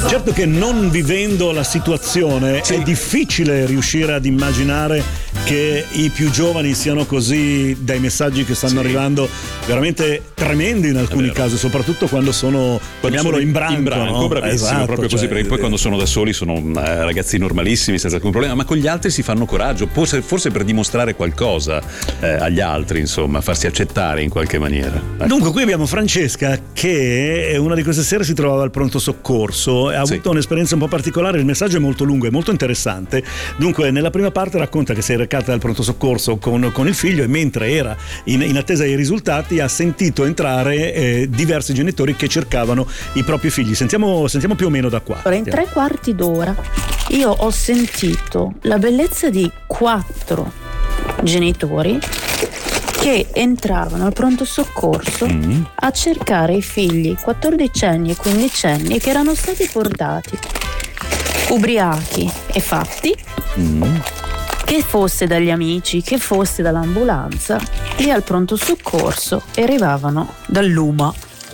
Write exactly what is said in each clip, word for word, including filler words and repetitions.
Certo che non vivendo la situazione sì. è difficile riuscire ad immaginare che i più giovani siano così, dai messaggi che stanno sì. arrivando veramente tremendi in alcuni casi, soprattutto quando sono, chiamiamolo in branco, in branco no? Bravissimo, esatto, proprio cioè, così, perché poi quando sono da soli sono uh, ragazzi normalissimi senza alcun problema, ma con gli altri si fanno coraggio, forse, forse per dimostrare qualcosa eh, agli altri, insomma, farsi accettare in qualche maniera. Ecco. Dunque qui abbiamo Francesca che una di queste sere si trovava al pronto soccorso, ha avuto sì. un'esperienza un po' particolare, il messaggio è molto lungo e molto interessante. Dunque nella prima parte racconta che si è recata al pronto soccorso con, con il figlio e mentre era in, in attesa dei risultati ha sentito entrare eh, diversi genitori che cercavano i propri figli. Sentiamo, sentiamo più o meno da qua. In tre quarti d'ora io ho sentito la bellezza di quattro genitori che entravano al pronto soccorso mm. a cercare i figli quattordicenni e quindicenni che erano stati portati ubriachi e fatti mm. che fosse dagli amici, che fosse dall'ambulanza, e al pronto soccorso arrivavano dall'Uma.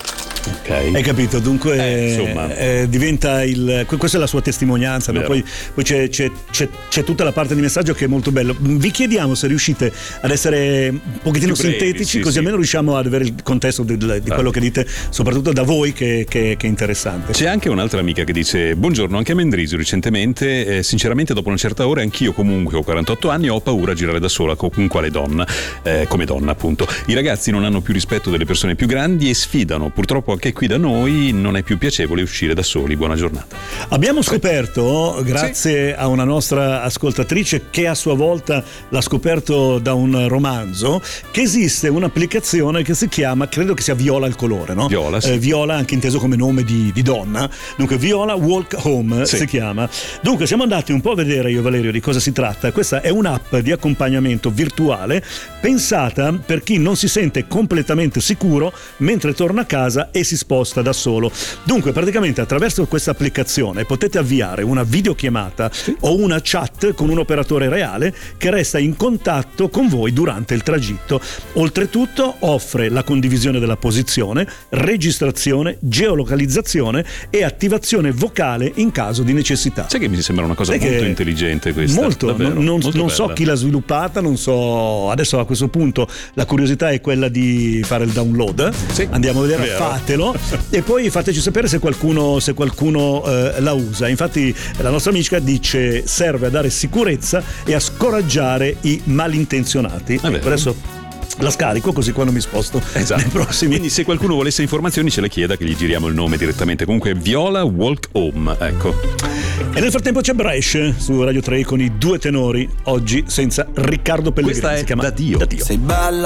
Okay. Hai capito? Dunque eh, insomma. Eh, diventa il, questa è la sua testimonianza, no? poi, poi c'è, c'è, c'è, c'è tutta la parte di messaggio che è molto bello. Vi chiediamo se riuscite ad essere un pochettino brevi, sintetici, sì, così sì. almeno riusciamo ad avere il contesto di, di quello che dite, soprattutto da voi, che, che, che è interessante. C'è anche un'altra amica che dice: buongiorno, anche a Mendrisio recentemente, eh, sinceramente dopo una certa ora anch'io comunque ho quarantotto anni e ho paura a girare da sola con quale donna, eh, come donna appunto. I ragazzi non hanno più rispetto delle persone più grandi e sfidano, purtroppo anche qui da noi non è più piacevole uscire da soli. Buona giornata. Abbiamo scoperto, grazie sì. a una nostra ascoltatrice che a sua volta l'ha scoperto da un romanzo, che esiste un'applicazione che si chiama, credo che sia Viola il colore, no? Viola, sì. eh, Viola anche inteso come nome di, di donna, dunque Viola Walk Home sì. si chiama. Dunque siamo andati un po' a vedere io e Valerio di cosa si tratta. Questa è un'app di accompagnamento virtuale pensata per chi non si sente completamente sicuro mentre torna a casa e si sposta da solo. Dunque praticamente attraverso questa applicazione potete avviare una videochiamata sì. o una chat con un operatore reale che resta in contatto con voi durante il tragitto. Oltretutto offre la condivisione della posizione, registrazione, geolocalizzazione e attivazione vocale in caso di necessità. Sai che mi sembra una cosa Sai molto intelligente questa? Molto, Davvero, non, molto non so chi l'ha sviluppata, non so, adesso a questo punto la curiosità è quella di fare il download. Sì. Andiamo a vedere, Vero. fatelo. E poi fateci sapere se qualcuno, se qualcuno eh, la usa. Infatti la nostra amica dice serve a dare sicurezza e a scoraggiare i malintenzionati. Ah, ecco, adesso la scarico così quando mi sposto esatto. nei prossimi. Quindi se qualcuno volesse informazioni ce le chieda che gli giriamo il nome direttamente. Comunque Viola Walk Home, ecco. E nel frattempo c'è Brescia su Radio tre con i due tenori, oggi senza Riccardo Pellegrini. Questa è si chiama Da Dio. Da Dio. Sei bella